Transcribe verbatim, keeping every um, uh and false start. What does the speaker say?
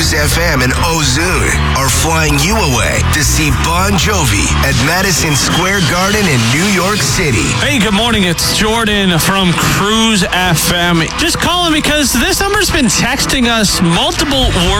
Cruise F M and Ozune are flying you away to see Bon Jovi at Madison Square Garden in New York City. Hey, good morning. It's Jordan from Cruise F M. Just calling because this number's been texting us multiple words.